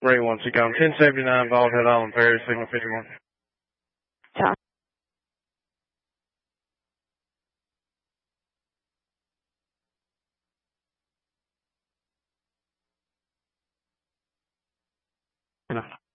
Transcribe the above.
Ray 1 Seacom, 1079 Bald Head Island, Perry, signal 51. Talk. Enough.